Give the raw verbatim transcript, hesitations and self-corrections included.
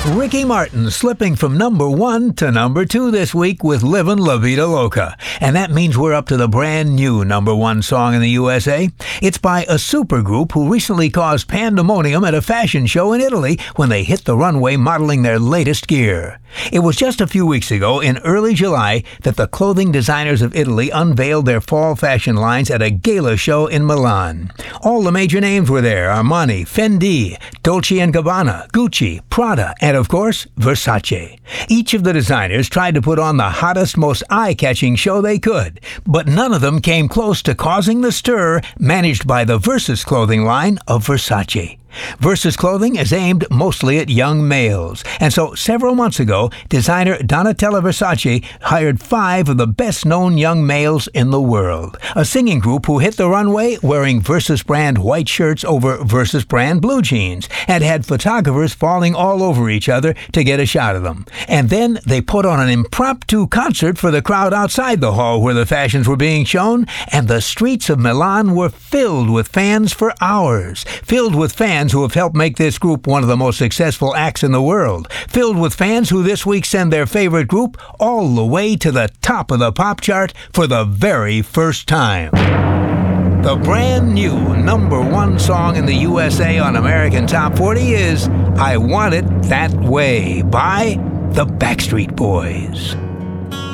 Ricky Martin slipping from number one to number two this week with Livin' La Vida Loca. And that means we're up to the brand new number one song in the U S A. It's by a supergroup who recently caused pandemonium at a fashion show in Italy when they hit the runway modeling their latest gear. It was just a few weeks ago, in early July, that the clothing designers of Italy unveiled their fall fashion lines at a gala show in Milan. All the major names were there: Armani, Fendi, Dolce and Gabbana, Gucci, Prada, and of course, Versace. Each of the designers tried to put on the hottest, most eye-catching show they could, but none of them came close to causing the stir managed by the Versus clothing line of Versace. Versus clothing is aimed mostly at young males, and so several months ago, designer Donatella Versace hired five of the best-known young males in the world. A singing group who hit the runway wearing Versus brand white shirts over Versus brand blue jeans, and had photographers falling all over each other to get a shot of them. And then they put on an impromptu concert for the crowd outside the hall where the fashions were being shown, and the streets of Milan were filled with fans for hours. Filled with fans who have helped make this group one of the most successful acts in the world. Filled with fans who this week send their favorite group all the way to the top of the pop chart for the very first time. The brand new number one song in the U S A on American Top forty is I Want It That Way by the Backstreet Boys.